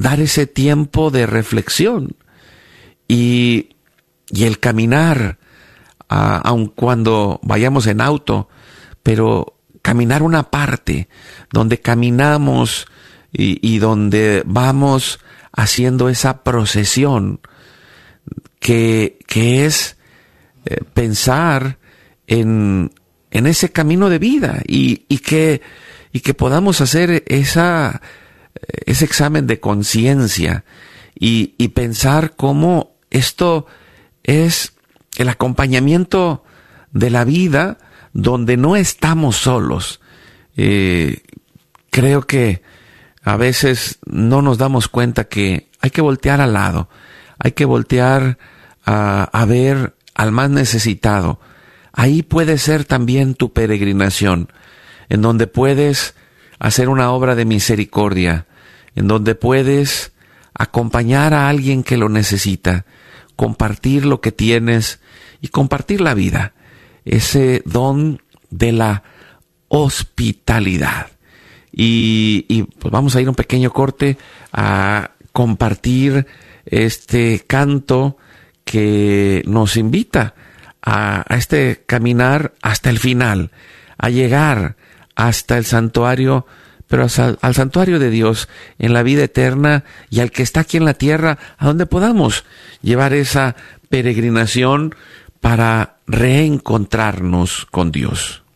dar ese tiempo de reflexión y el caminar, aun cuando vayamos en auto, pero caminar una parte donde caminamos y donde vamos haciendo esa procesión que es pensar en ese camino de vida y que podamos hacer ese examen de conciencia y pensar cómo esto es el acompañamiento de la vida donde no estamos solos. Creo que a veces no nos damos cuenta que hay que voltear al lado, hay que voltear a ver al más necesitado. Ahí puede ser también tu peregrinación, en donde puedes hacer una obra de misericordia, en donde puedes acompañar a alguien que lo necesita, compartir lo que tienes y compartir la vida, ese don de la hospitalidad. Y pues vamos a ir a un pequeño corte a compartir este canto que nos invita a este caminar hasta el final, a llegar hasta el santuario, pero al santuario de Dios en la vida eterna y al que está aquí en la tierra, a donde podamos llevar esa peregrinación para reencontrarnos con Dios.